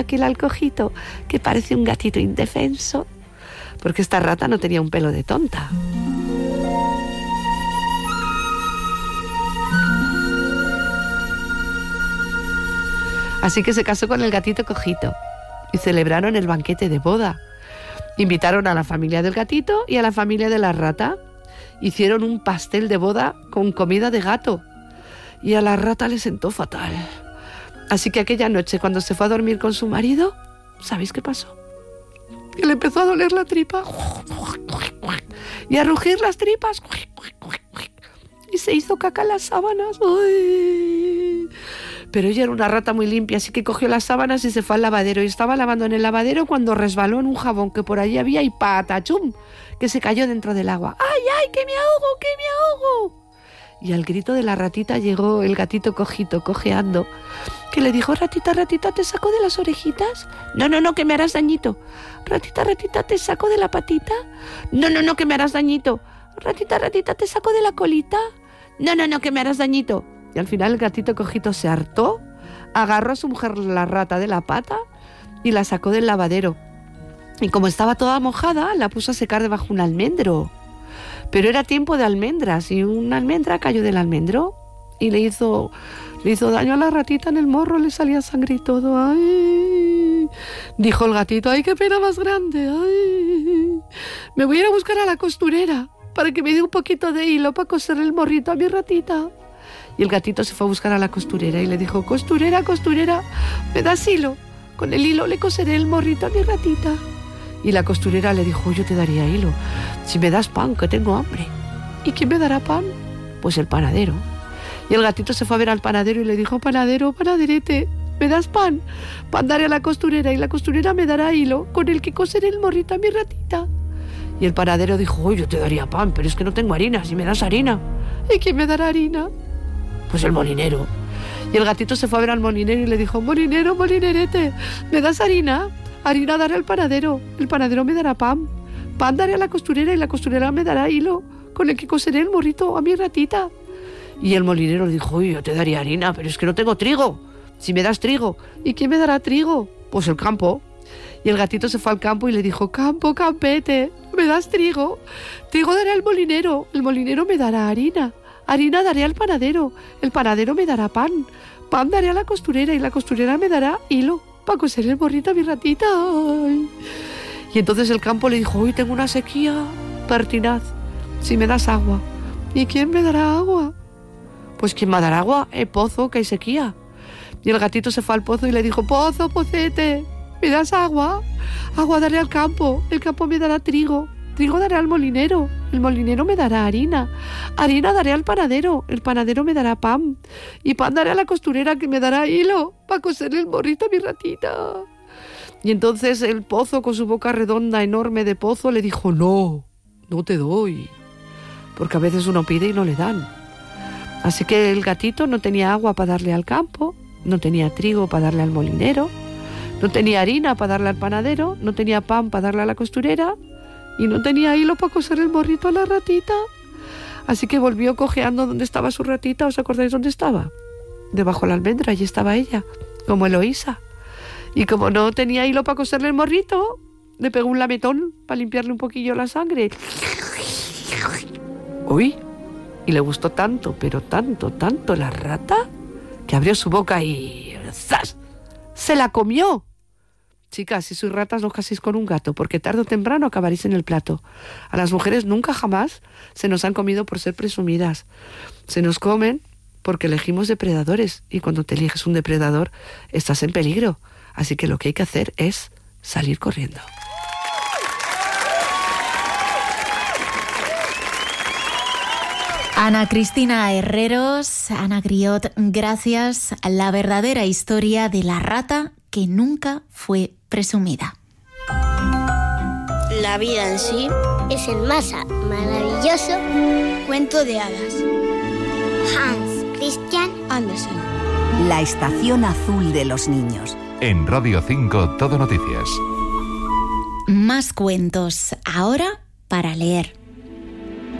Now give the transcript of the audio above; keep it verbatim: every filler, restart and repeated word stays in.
aquel al cojito, que parece un gatito indefenso, porque esta rata no tenía un pelo de tonta. Así que se casó con el gatito cojito y celebraron el banquete de boda. Invitaron a la familia del gatito y a la familia de la rata. Hicieron un pastel de boda con comida de gato y a la rata le sentó fatal. Así que aquella noche, cuando se fue a dormir con su marido, ¿sabéis qué pasó? Que le empezó a doler la tripa y a rugir las tripas y se hizo caca en las sábanas. ¡Ay! Pero ella era una rata muy limpia, así que cogió las sábanas y se fue al lavadero. Y estaba lavando en el lavadero cuando resbaló en un jabón que por allí había y patachum, que se cayó dentro del agua. ¡Ay, ay, que me ahogo, que me ahogo! Y al grito de la ratita llegó el gatito cojito, cojeando, que le dijo: ratita, ratita, ¿te saco de las orejitas? No, no, no, que me harás dañito. Ratita, ratita, ¿te saco de la patita? No, no, no, que me harás dañito. Ratita, ratita, ¿te saco de la colita? No, no, no, que me harás dañito. Y al final el gatito cojito se hartó, agarró a su mujer la rata de la pata y la sacó del lavadero. Y como estaba toda mojada, la puso a secar debajo de un almendro. Pero era tiempo de almendras y una almendra cayó del almendro y le hizo, le hizo daño a la ratita en el morro, le salía sangre y todo. ¡Ay! Dijo el gatito: ¡ay, qué pena más grande! ¡Ay! Me voy a ir a buscar a la costurera para que me dé un poquito de hilo para coser el morrito a mi ratita. Y el gatito se fue a buscar a la costurera y le dijo: costurera, costurera, ¿me das hilo? Con el hilo le coseré el morrito a mi ratita. Y la costurera le dijo: yo te daría hilo si me das pan, que tengo hambre. ¿Y quién me dará pan? Pues el panadero. Y el gatito se fue a ver al panadero y le dijo: panadero, panaderete, ¿me das pan? Pan daré a la costurera y la costurera me dará hilo con el que coseré el morrito a mi ratita. Y el panadero dijo: oh, yo te daría pan, pero es que no tengo harina, si me das harina. ¿Y quién me dará harina? Pues el molinero. Y el gatito se fue a ver al molinero y le dijo: molinero, molinerete, ¿me das harina? Harina daré al panadero, el panadero me dará pan. Pan daré a la costurera y la costurera me dará hilo con el que coseré el morrito a mi ratita. Y el molinero le dijo: uy, yo te daría harina, pero es que no tengo trigo. Si me das trigo. ¿Y quién me dará trigo? Pues el campo. Y el gatito se fue al campo y le dijo: campo, campete, ¿me das trigo? Trigo daré al molinero, el molinero me dará harina. Harina daré al panadero, el panadero me dará pan. Pan daré a la costurera y la costurera me dará hilo para coser el morrito a mi ratita. Ay. Y entonces el campo le dijo: hoy tengo una sequía pertinaz, si me das agua. ¿Y quién me dará agua? Pues ¿quién me dará agua? El pozo, que hay sequía. Y el gatito se fue al pozo y le dijo: pozo, pocete, ¿me das agua? Agua daré al campo, el campo me dará trigo. Trigo daré al molinero, el molinero me dará harina. Harina daré al panadero, el panadero me dará pan. Y pan daré a la costurera, que me dará hilo para coserle el morrito a mi ratita. Y entonces el pozo, con su boca redonda, enorme de pozo, le dijo: no, no te doy. Porque a veces uno pide y no le dan. Así que el gatito no tenía agua para darle al campo, no tenía trigo para darle al molinero, no tenía harina para darle al panadero, no tenía pan para darle a la costurera, y no tenía hilo para coser el morrito a la ratita. Así que volvió cojeando donde estaba su ratita. ¿Os acordáis dónde estaba? Debajo de la almendra, allí estaba ella, como Eloísa. Y como no tenía hilo para coserle el morrito, le pegó un lametón para limpiarle un poquillo la sangre. ¡Uy! Y le gustó tanto, pero tanto, tanto la rata, que abrió su boca y ¡zas! ¡Se la comió! Chicas, si sois ratas, no os caséis con un gato, porque tarde o temprano acabaréis en el plato. A las mujeres nunca jamás se nos han comido por ser presumidas. Se nos comen porque elegimos depredadores, y cuando te eliges un depredador, estás en peligro. Así que lo que hay que hacer es salir corriendo. Ana Cristina Herreros, Ana Griot, gracias. La verdadera historia de la rata que nunca fue presumida. La vida en sí es el más maravilloso cuento de hadas. Hans Christian Andersen. La estación azul de los niños. En Radio cinco, Todo Noticias. Más cuentos, ahora para leer.